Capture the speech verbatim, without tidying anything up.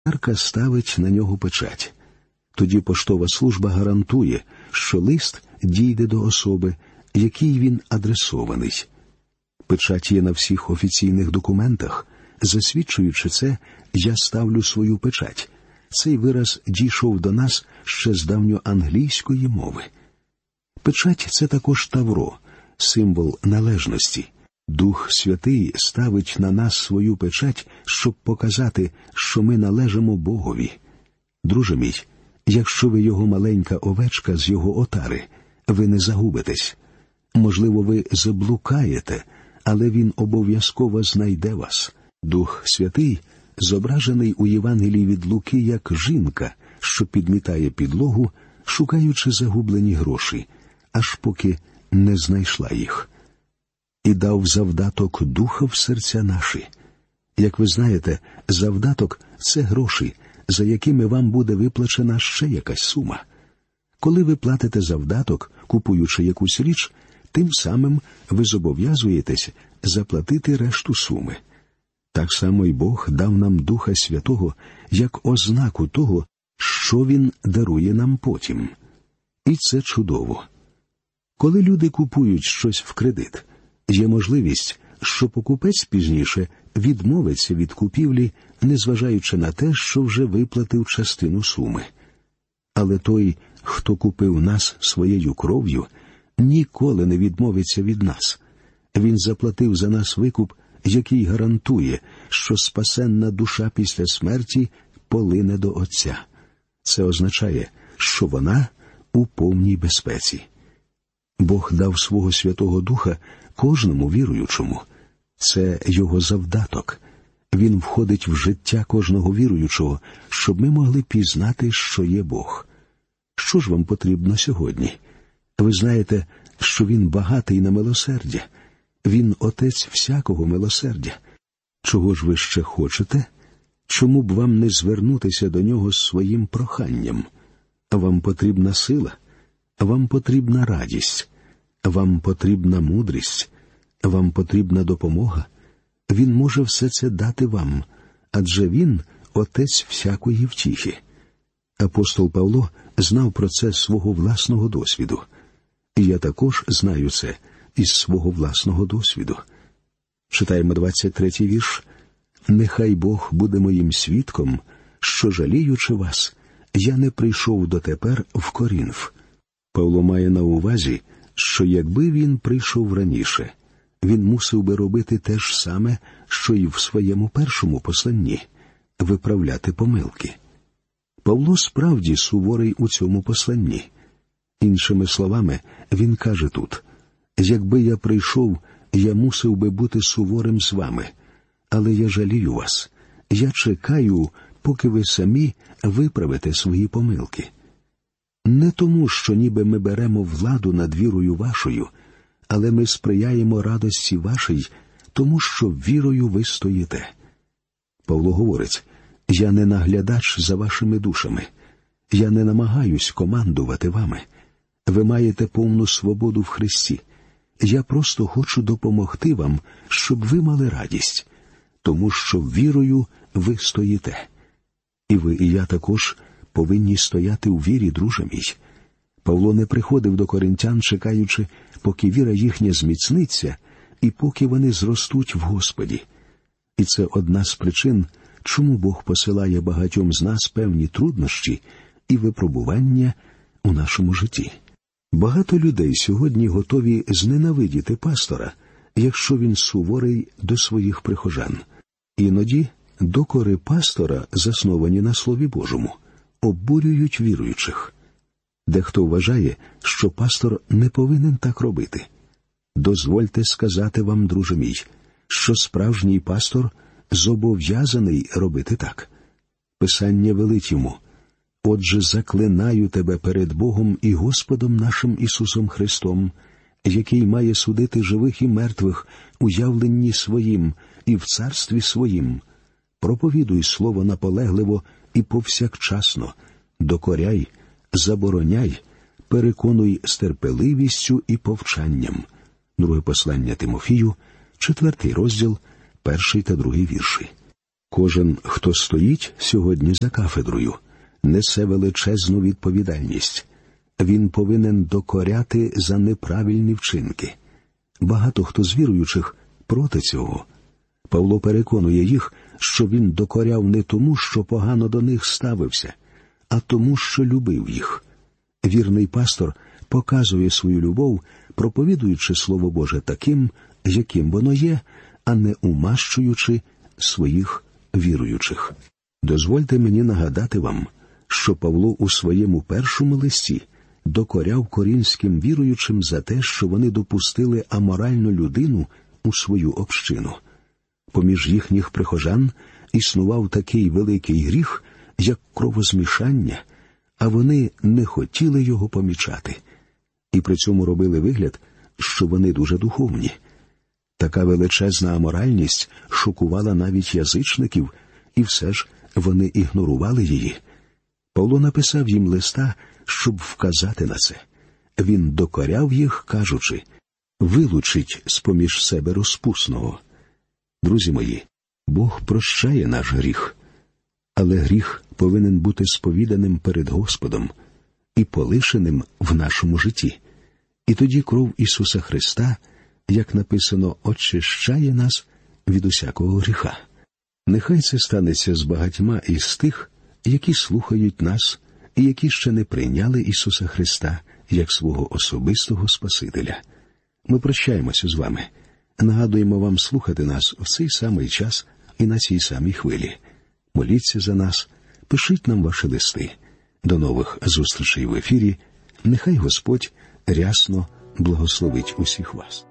Кухарка ставить на нього печать. Тоді поштова служба гарантує, що лист дійде до особи, якій він адресований. Печать є на всіх офіційних документах. Засвідчуючи це, я ставлю свою печать. Цей вираз дійшов до нас ще з давньоанглійської мови. Печать – це також тавро, символ належності. Дух Святий ставить на нас свою печать, щоб показати, що ми належимо Богові. Друже мій, якщо ви його маленька овечка з його отари, ви не загубитесь. Можливо, ви заблукаєте, але він обов'язково знайде вас. Дух Святий зображений у Євангелії від Луки як жінка, що підмітає підлогу, шукаючи загублені гроші, аж поки не знайшла їх. І дав завдаток Духа в серця наші. Як ви знаєте, завдаток – це гроші, за якими вам буде виплачена ще якась сума. Коли ви платите завдаток, купуючи якусь річ, тим самим ви зобов'язуєтесь заплатити решту суми. Так само й Бог дав нам Духа Святого як ознаку того, що Він дарує нам потім. І це чудово. Коли люди купують щось в кредит, є можливість, що покупець пізніше відмовиться від купівлі, незважаючи на те, що вже виплатив частину суми. Але той, хто купив нас своєю кров'ю, ніколи не відмовиться від нас. Він заплатив за нас викуп, який гарантує, що спасенна душа після смерті полине до Отця. Це означає, що вона у повній безпеці. Бог дав свого Святого Духа кожному віруючому. Це його завдаток. Він входить в життя кожного віруючого, щоб ми могли пізнати, що є Бог. Що ж вам потрібно сьогодні? Ви знаєте, що Він багатий на милосердя. Він Отець всякого милосердя. Чого ж ви ще хочете? Чому б вам не звернутися до Нього з своїм проханням? Вам потрібна сила, вам потрібна радість, вам потрібна мудрість, вам потрібна допомога. Він може все це дати вам, адже Він – Отець всякої втіхи. Апостол Павло знав про це з свого власного досвіду. І я також знаю це із свого власного досвіду. Читаємо двадцять третій вірш. «Нехай Бог буде моїм свідком, що, жаліючи вас, я не прийшов дотепер в Корінф». Павло має на увазі, що якби він прийшов раніше, він мусив би робити те ж саме, що й в своєму першому посланні – виправляти помилки. Павло справді суворий у цьому посланні. Іншими словами, він каже тут: «Якби я прийшов, я мусив би бути суворим з вами, але я жалію вас. Я чекаю, поки ви самі виправите свої помилки». Не тому, що ніби ми беремо владу над вірою вашою, але ми сприяємо радості вашій, тому що вірою ви стоїте. Павло говорить: «Я не наглядач за вашими душами. Я не намагаюсь командувати вами. Ви маєте повну свободу в Христі. Я просто хочу допомогти вам, щоб ви мали радість, тому що вірою ви стоїте». І ви, і я також повинні стояти у вірі, друже мій. Павло не приходив до коринтян, чекаючи, поки віра їхня зміцниться і поки вони зростуть в Господі. І це одна з причин, чому Бог посилає багатьом з нас певні труднощі і випробування у нашому житті. Багато людей сьогодні готові зненавидіти пастора, якщо він суворий до своїх прихожан. Іноді докори пастора, засновані на Слові Божому, обурюють віруючих. Дехто вважає, що пастор не повинен так робити. Дозвольте сказати вам, друже мій, що справжній пастор зобов'язаний робити так. Писання велить йому: «Отже, заклинаю тебе перед Богом і Господом нашим Ісусом Христом, який має судити живих і мертвих у явленні своїм і в царстві своїм. Проповідуй слово наполегливо і повсякчасно, докоряй, забороняй, переконуй з терпеливістю і повчанням». Друге послання Тимофію, четвертий розділ, перший та другий вірші. Кожен, хто стоїть сьогодні за кафедрою, несе величезну відповідальність. Він повинен докоряти за неправильні вчинки. Багато хто з віруючих проти цього. Павло переконує їх, що він докоряв не тому, що погано до них ставився, а тому, що любив їх. Вірний пастор показує свою любов, проповідуючи Слово Боже таким, яким воно є, а не умащуючи своїх віруючих. Дозвольте мені нагадати вам, що Павло у своєму першому листі докоряв корінським віруючим за те, що вони допустили аморальну людину у свою общину. Поміж їхніх прихожан існував такий великий гріх, як кровозмішання, а вони не хотіли його помічати. І при цьому робили вигляд, що вони дуже духовні. Така величезна аморальність шокувала навіть язичників, і все ж вони ігнорували її. Павло написав їм листа, щоб вказати на це. Він докоряв їх, кажучи: «Вилучіть з-поміж себе розпусного». Друзі мої, Бог прощає наш гріх, але гріх повинен бути сповіданим перед Господом і полишеним в нашому житті. І тоді кров Ісуса Христа, як написано, очищає нас від усякого гріха. Нехай це станеться з багатьма із тих, які слухають нас і які ще не прийняли Ісуса Христа як свого особистого Спасителя. Ми прощаємося з вами. Нагадуємо вам слухати нас в цей самий час і на цій самій хвилі. Моліться за нас, пишіть нам ваші листи. До нових зустрічей в ефірі. Нехай Господь рясно благословить усіх вас.